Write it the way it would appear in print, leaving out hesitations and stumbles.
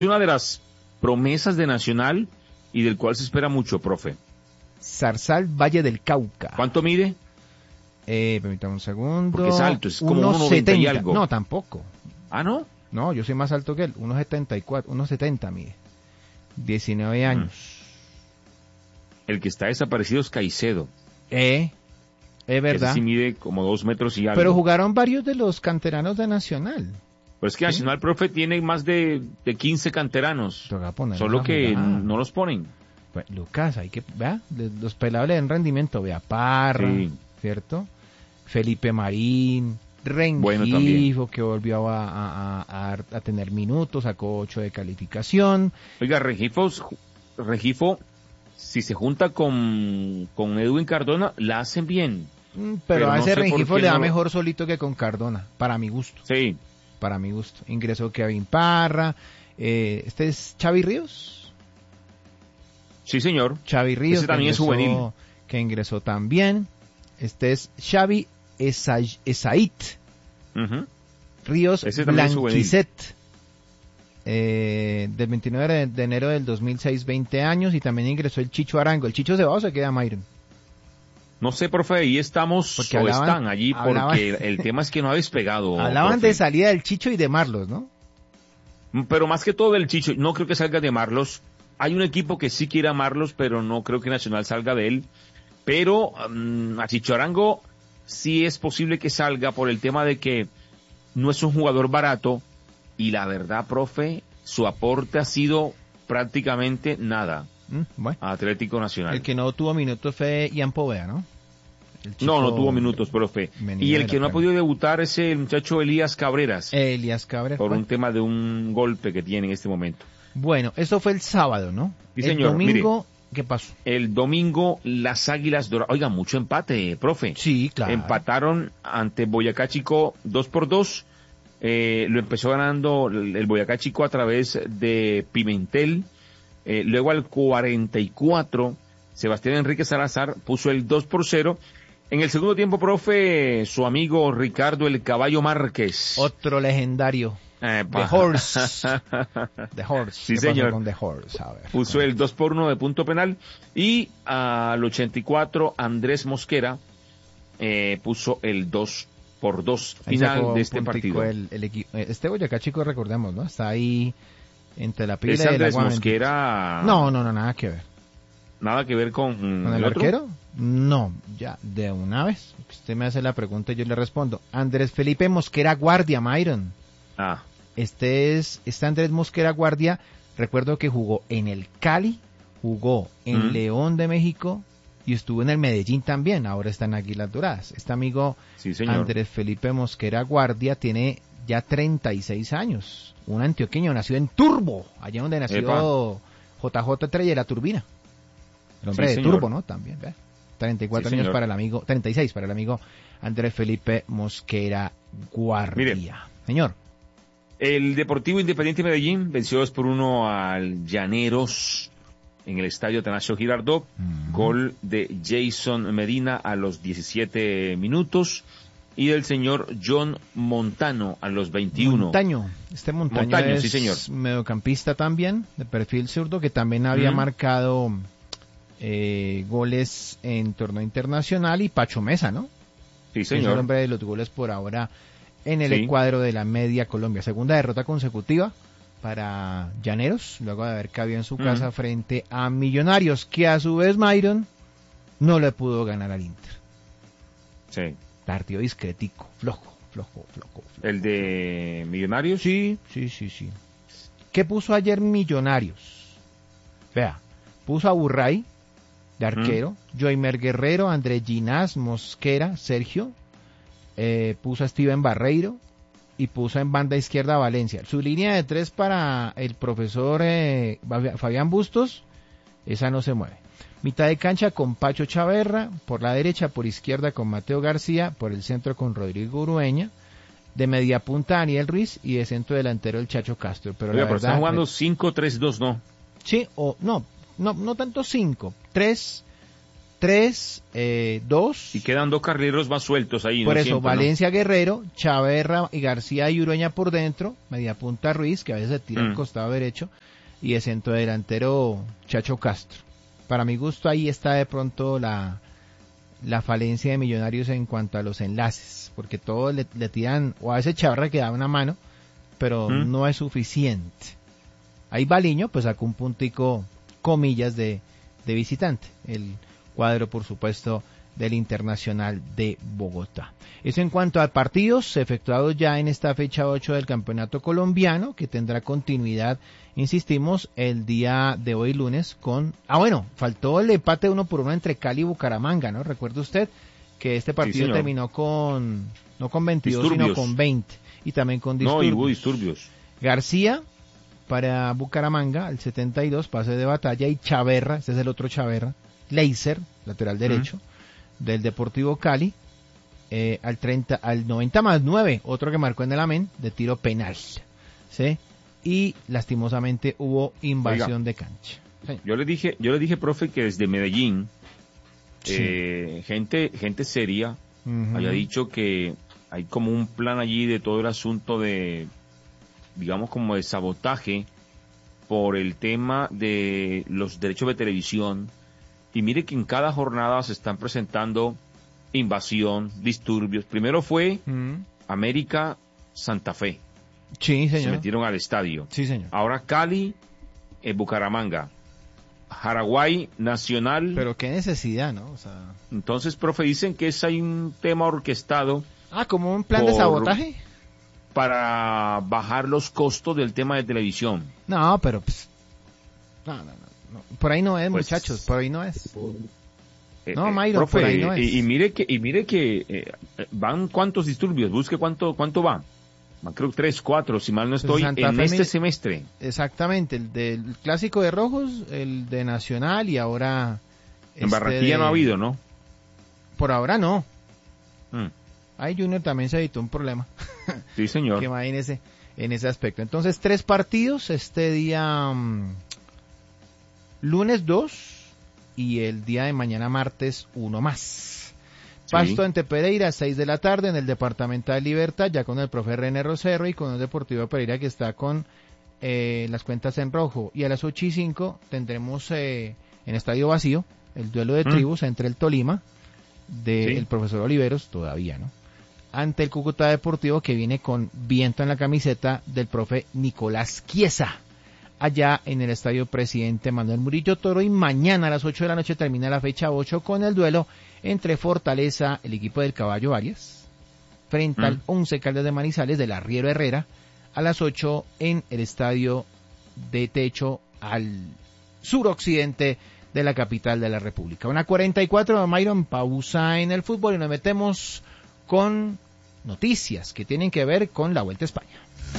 una de las promesas de Nacional y del cual se espera mucho, profe. Zarzal, Valle del Cauca. ¿Cuánto mide? Permítame un segundo. Porque es alto, es como 1,90 y algo. No, tampoco. ¿Ah, no? No, yo soy más alto que él, 1,70 mide. 19 años. El que está desaparecido es Caicedo. Es verdad. Ese sí mide como 2 metros y algo. Pero jugaron varios de los canteranos de Nacional. Pues es que Nacional, profe, tiene más de 15 canteranos. Solo que no los ponen. Pues, Lucas, hay que, vea, los pelados le dan rendimiento, vea, Parra, sí, ¿cierto? Felipe Marín, Rengifo, que volvió a tener minutos, sacó 8 de calificación. Oiga, Rengifo, si se junta con Edwin Cardona, la hacen bien. Pero a ese Rengifo le da mejor solito que con Cardona, para mi gusto. Sí. Para mi gusto. Ingresó Kevin Parra, ¿este es Xavi Ríos? Sí, señor. Xavi Ríos. Ese también es juvenil. Que ingresó también. Este es Xavi Esait. Ríos Blanquicet. Del 29 de enero del 2006, 20 años. Y también ingresó el Chicho Arango. ¿El Chicho se va o se queda, Myron? No sé, profe, ahí estamos porque están allí porque el tema es que no ha despegado. Hablaban profe. de salida del Chicho y de Marlos, ¿no? Pero más que todo del Chicho, no creo que salga de Marlos. Hay un equipo que sí quiere a Marlos, pero no creo que Nacional salga de él. Pero a Chicho Arango sí es posible que salga por el tema de que no es un jugador barato. Y la verdad, profe, su aporte ha sido prácticamente nada. Bueno. A Atlético Nacional. El que no tuvo minutos fue Ian Poveda, ¿no? No tuvo minutos, profe. Y el que no ha podido debutar es el muchacho Elías Cabreras. Por un tema de un golpe que tiene en este momento. Bueno, eso fue el sábado, ¿no? Sí, señor. El domingo, mire, ¿qué pasó? El domingo, las Águilas Doradas. Oiga, mucho empate, profe. Sí, claro. Empataron ante Boyacá Chico 2-2. Lo empezó ganando el Boyacá Chico a través de Pimentel. Luego al 44, Sebastián Enrique Salazar puso el 2-0. En el segundo tiempo, profe, su amigo Ricardo el Caballo Márquez. Otro legendario. The Horse. The Horse. Sí, señor. Con The Horse? A ver, puso el 2-1 de punto penal. Y al 84, Andrés Mosquera puso el 2-2 final de este partido. Este Boyacá Chico, recordemos, ¿no? Está ahí entre la pila y el Andrés Mosquera. No, nada que ver. ¿Nada que ver con el arquero? No, ya, de una vez. Usted me hace la pregunta y yo le respondo. Andrés Felipe Mosquera Guardia, Myron. Este Andrés Mosquera Guardia, recuerdo que jugó en el Cali, jugó en León de México y estuvo en el Medellín también, ahora está en Águilas Doradas. Este amigo Andrés Felipe Mosquera Guardia tiene ya 36 años, un antioqueño, nació en Turbo, allá donde nació JJ Treyer, la turbina. El hombre de Turbo, ¿no? También, ¿verdad? 34 años para el amigo, 36 para el amigo Andrés Felipe Mosquera Guardia. Mire, señor. El Deportivo Independiente Medellín venció 2-1 al Llaneros en el estadio Atanasio Girardot. Gol de Jason Medina a los 17 minutos y del señor John Montano a los 21. Montaño es sí, señor. Mediocampista también, de perfil zurdo, que también había marcado goles en torneo internacional, y Pacho Mesa, ¿no? Sí, señor. Es el hombre de los goles por ahora en el cuadro de la Media Colombia. Segunda derrota consecutiva para Llaneros, luego de haber caído en su casa frente a Millonarios, que a su vez, Myron, no le pudo ganar al Inter. Sí. Partido discretico, flojo. ¿El de Millonarios? Sí. ¿Qué puso ayer Millonarios? Vea, puso a Burray de arquero, Joimer Guerrero, Andrés Ginás, Mosquera, Sergio, puso a Steven Barreiro y puso en banda izquierda a Valencia. Su línea de 3 para el profesor Fabián Bustos, esa no se mueve. Mitad de cancha con Pacho Chaverra, por la derecha, por izquierda con Mateo García, por el centro con Rodrigo Urueña, de media punta Daniel Ruiz y de centro delantero el Chacho Castro. Pero la verdad, están jugando 5-3-2, ¿no? Sí, o no tanto 5, 3 3, 2. Y quedan 2 carrileros más sueltos ahí. Por ¿no? eso, Siento, Valencia, ¿no? Guerrero, Chaverra y García y Urueña por dentro, media punta Ruiz, que a veces se tira al costado derecho, y de centro delantero Chacho Castro. Para mi gusto ahí está de pronto la falencia de Millonarios en cuanto a los enlaces, porque todos le tiran, o a veces Chaverra que da una mano, pero no es suficiente. Ahí Baliño pues sacó un puntico, comillas, de visitante, el cuadro por supuesto del Internacional de Bogotá. Eso en cuanto a partidos efectuados ya en esta fecha 8 del Campeonato Colombiano, que tendrá continuidad, insistimos, el día de hoy lunes con... faltó el empate 1-1 entre Cali y Bucaramanga, ¿no? Recuerde usted que este partido terminó con, no con 22, disturbios, sino con 20, y también con disturbios. No, y hubo disturbios. García para Bucaramanga, al 72, pase de batalla, y Chaverra, este es el otro Chaverra, Leiser, lateral derecho, del Deportivo Cali, al 90 más 9, otro que marcó en el amén, de tiro penal, ¿sí? Y lastimosamente hubo invasión de cancha. Sí. Yo le dije, profe, que desde Medellín, gente seria, había dicho que hay como un plan allí de todo el asunto de, digamos, como de sabotaje por el tema de los derechos de televisión. Y mire que en cada jornada se están presentando invasión, disturbios. Primero fue América Santa Fe. Sí, señor. Se metieron al estadio. Sí, señor. Ahora Cali, Bucaramanga, Jaraguay, Nacional. Pero qué necesidad, ¿no? O sea... Entonces, profe, dicen que hay un tema orquestado. ¿Como un plan de sabotaje? Para bajar los costos del tema de televisión. No, pero pues... No. Por ahí no es, pues, muchachos, por ahí no es. No, Mayro, profe, por ahí no es. Y mire que van cuántos disturbios, busque cuánto va. Creo que 3, 4, si mal no estoy, en este semestre. Exactamente, el del Clásico de Rojos, el de Nacional y ahora... En Barranquilla no ha habido, ¿no? Por ahora no. Ahí Junior también se evitó un problema. Sí, señor. Que imagínese en ese aspecto. Entonces, 3 partidos este día... lunes 2 y el día de mañana martes 1 más. Pasto ante Pereira, 6 de la tarde en el Departamental Libertad, ya con el profe René Rosero y con el Deportivo Pereira que está con las cuentas en rojo. Y a las 8:05 tendremos en estadio vacío el duelo de tribus entre el Tolima del profesor Oliveros, todavía, ¿no? Ante el Cúcuta Deportivo, que viene con viento en la camiseta del profe Nicolás Chiesa, allá en el Estadio Presidente Manuel Murillo Toro. Y mañana a las 8 de la noche termina la fecha 8 con el duelo entre Fortaleza, el equipo del Caballo Arias, frente al 11 Caldas de Manizales del Arriero Herrera, a las 8 en el Estadio de Techo al suroccidente de la capital de la República. 1:44, Myron, pausa en el fútbol y nos metemos con noticias que tienen que ver con la Vuelta a España.